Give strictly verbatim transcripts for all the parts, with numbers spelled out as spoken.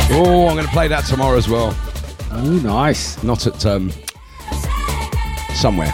Oh, I'm going to play that tomorrow as well. Oh, nice. Not at um, somewhere.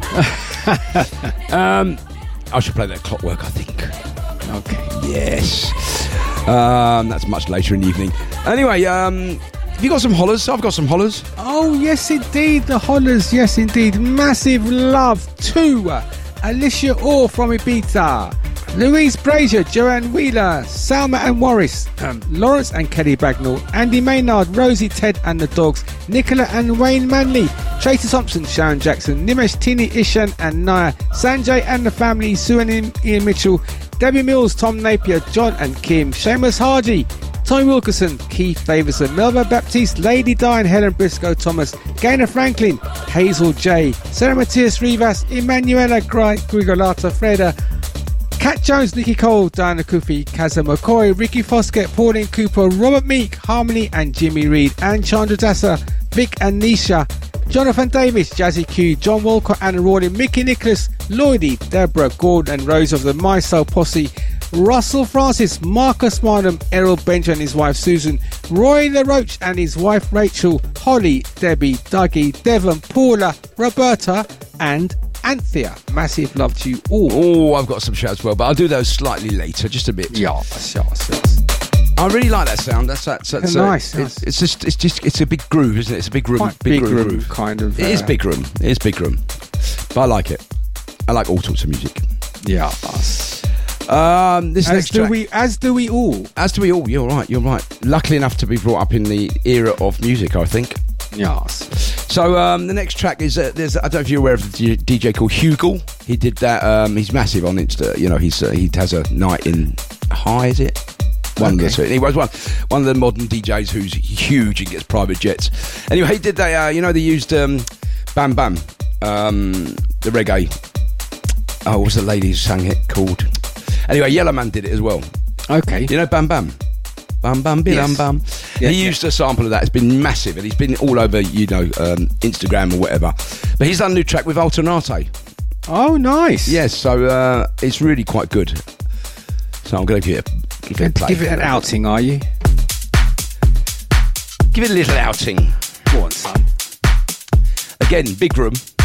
um, I should play that Clockwork, I think. Okay. Yes. Um, that's much later in the evening. Anyway, um, have you got some hollers? I've got some hollers. Oh, yes, indeed. The hollers. Yes, indeed. Massive love to Alicia Orr from Ibiza, Louise Brazier, Joanne Wheeler, Salma and Morris, um, Lawrence and Kelly Bagnall, Andy Maynard, Rosie, Ted and the Dogs, Nicola and Wayne Manley, Tracy Thompson, Sharon Jackson, Nimesh, Tini, Ishan and Naya, Sanjay and the family, Sue and Ian Mitchell, Debbie Mills, Tom Napier, John and Kim, Seamus Hardy, Tommy Wilkerson, Keith Davison, Melba Baptiste, Lady Di and Helen Briscoe Thomas, Gaynor Franklin, Hazel J, Sarah Matthias Rivas, Emanuela Grigolata Freda, Kat Jones, Nikki Cole, Diana Kufi, Kazza McCoy, Ricky Foskett, Pauline Cooper, Robert Meek, Harmony and Jimmy Reed, and Chandra Dassa, Vic and Nisha, Jonathan Davis, Jazzy Q, John Walcott, Anna Rawley, Mickey Nicholas, Lloydie, Deborah, Gordon and Rose of the My Soul Posse, Russell Francis, Marcus Marnham, Errol Benja and his wife Susan, Roy LaRoche and his wife Rachel, Holly, Debbie, Dougie, Devon, Paula, Roberta and Anthea. Massive love to you all. Oh, I've got some shouts as well, but I'll do those slightly later, just a bit. Yes, yes, yes. I really like that sound. That's that's, that's uh, nice. Uh, it's, it's just it's just it's a big groove, isn't it? It's a big room, Quite big, big room, room groove. kind of. It uh, is big room. It is big room, but I like it. I like all sorts of music. Yeah. Um, this as next do track, we, as do we all. As do we all. You're right. You're right. Luckily enough to be brought up in the era of music, I think. Yes. So um, the next track is uh, there's I don't know if you're aware of the D J called Hugel. He did that. Um, he's massive on Insta. You know, he's uh, he has a night in High, is it? One okay. of the two. He was one one of the modern D Js who's huge and gets private jets. Anyway, he did that. Uh, you know, they used um, Bam Bam, um, the reggae. Oh, what was the lady who sang it called? Anyway, Yellowman did it as well. Okay. You know Bam Bam? Bam Bam Bilam yes. Bam. Yeah, he yeah. used a sample of that. It's been massive and he's been all over, you know, um, Instagram or whatever. But he's done a new track with Alternate. Oh, nice. Yes, so uh, it's really quite good. So I'm going to give it a, give it a play. Give it an outing, are you? Give it a little outing. Go on, son. Again, big room.